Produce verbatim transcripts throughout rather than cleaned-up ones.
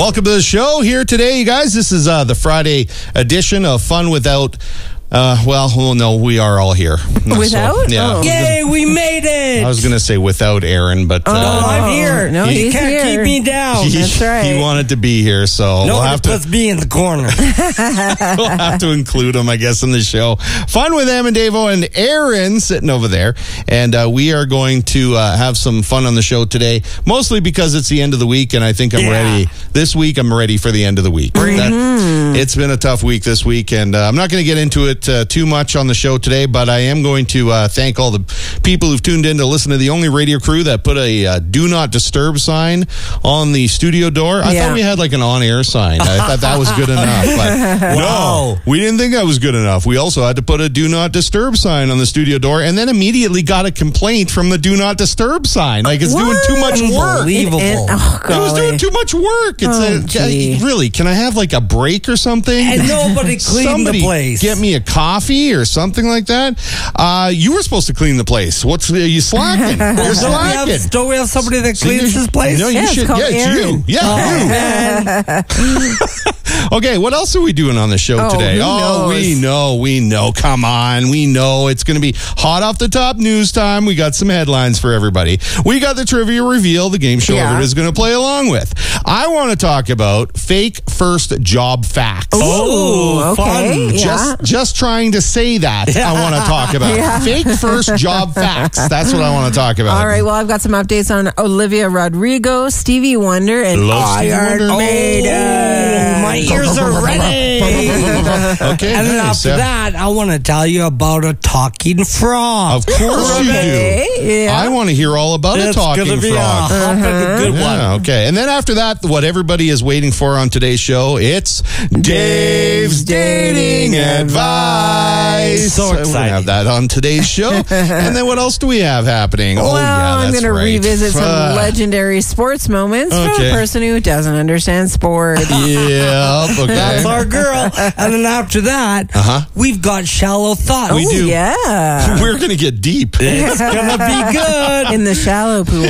Welcome to the show here today, you guys. This is uh, the Friday edition of Fun Without... Uh, well, well, no, we are all here. Without? So, yeah. Oh. Yay, we made it! I was going to say without Aaron, but... Oh, Uh, I'm here. No, you he's can't here. keep me down. he, That's right. He wanted to be here, so No we'll one have to... puts me in the corner. we'll have to include him, I guess, in the show. Fun with Em and Davo and Aaron sitting over there. And uh, we are going to uh, have some fun on the show today, mostly because it's the end of the week, and I think I'm Yeah. ready. This week, I'm ready for the end of the week. That, it's been a tough week this week, and uh, I'm not going to get into it uh, too much on the show today, but I am going to uh, thank all the people who've tuned in to listen to the only radio crew that put a uh, do not disturb sign on the studio door. I Yeah. thought we had like an on-air sign. I thought that was good enough, but Wow. no, we didn't think that was good enough. We also had to put a do not disturb sign on the studio door, and then immediately got a complaint from the do not disturb sign. Like, it's doing too much work. Unbelievable. And- oh, It was golly. doing too much work. It's Oh, a, gee. really, can I have like a break or something? And nobody cleaned Somebody the place. get me a coffee or something like that. Uh, you were supposed to clean the place. What's are you slacking? You're Don't we, have, slacking. don't we have somebody that So cleans you- this place? No, you Yeah, it's should. called Yeah, it's Aaron. you. Yeah, you. Okay, what else are we doing on the show Oh, today? who Oh, knows? we know, we know. Come on, we know it's going to be hot off the top news time. We got some headlines for everybody. We got the trivia reveal, the game show Yeah. everybody's going to play along with. I want to talk about fake first job facts. Oh, okay. fun. Yeah. Just, just trying to say that. I want to talk about Yeah. fake first job facts. That's what I want to talk about. All right, well, I've got some updates on Olivia Rodrigo, Stevie Wonder, and Love Stevie Iron Wonder. Maiden. Oh, my ears are ready. Okay, And then nice. after Yeah. that, I want to tell you about a talking frog. Of course Okay, you do. yeah. I want to hear all about It's a talking gonna be frog. a hopping good Yeah, one. okay. And then after that, what everybody is waiting for on today's show, it's Dave's Dating Advice. So We're gonna exciting. have that on today's show. And then what else do we have happening? Well, oh, yeah, I'm that's going to right. revisit some Uh, legendary sports moments from Okay. a person who doesn't understand sports. Yeah, okay. That's our girl. And then after that, Uh-huh. we've got shallow thoughts. We Ooh, do. Yeah. We're going to get deep It's gonna be good. In the shallow pool.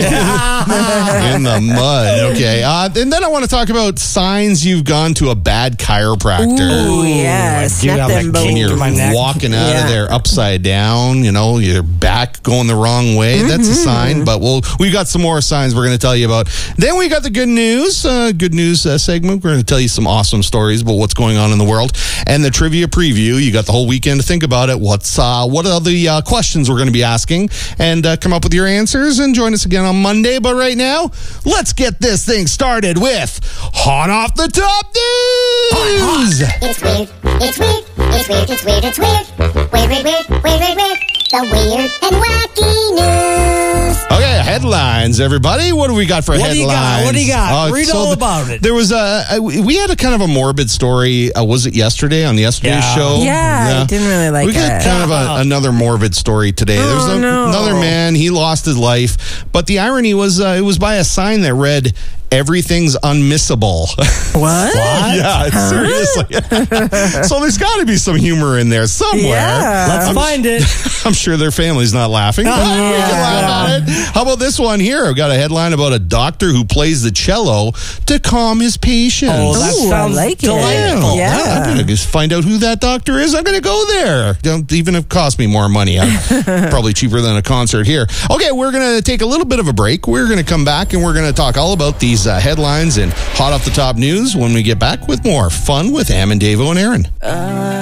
in the mud. Okay. Uh, and then I want to talk about signs you've gone to a bad chiropractor. Ooh, yeah. I Snap give out them that When cane bones. you're to my neck. walking out Yeah. of there upside down, you know, your back going the wrong way. That's a sign. But we'll we got some more signs we're going to tell you about. Then we got the good news, uh, good news uh, segment. We're going to tell you some awesome stories about what's going on in the world, and the trivia preview. You got the whole weekend to think about it. What's uh, what are the uh, questions we're going to be asking, and uh, come up with your answers. And join us again on Monday. But right now, let's get this thing started with hot off the top news. It's weird, it's weird, it's weird, it's weird, it's weird. Weird, weird, weird, weird, weird, weird. The weird and wacky news. Okay, headlines, everybody. What do we got for What do you headlines? got? What do you got? Read all the- about it. There was a, a we had a kind of a morbid story. Uh, was it yesterday on yesterday's Yeah. show? Yeah, I didn't really like We got it. kind of a, another morbid story today. There's Oh, a, no. another man. He lost his life, but the irony was uh, it was by a sign that read "Everything's unmissable." What? Yeah, seriously. So there's got to be some humor in there somewhere. Yeah. Let's find it. I'm sure their family's not laughing. But we can laugh at it. How about this one here? I've got a headline about a doctor who plays the cello to calm his patients. Oh, that Ooh, I sounds like it. delightful. Yeah. I'm going to just find out who that doctor is. I'm going to go there. Don't even if it cost me more money. I'm probably cheaper than a concert here. Okay, we're going to take a little bit of a break. We're going to come back and we're going to talk all about these uh, headlines and hot off the top news when we get back with more fun with Em and Davo and Aaron.